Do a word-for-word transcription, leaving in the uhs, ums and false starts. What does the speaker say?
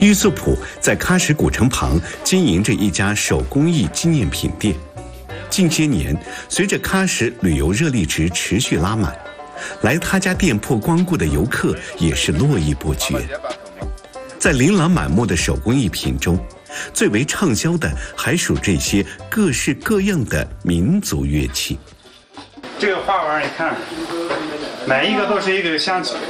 郁素普在喀什古城旁经营着一家手工艺纪念品店。近些年，随着喀什旅游热力值持续拉满，来他家店铺光顾的游客也是络绎不绝。在琳琅满目的手工艺品中，最为畅销的还属这些各式各样的民族乐器。 这个花纹你看，每一个都是一个香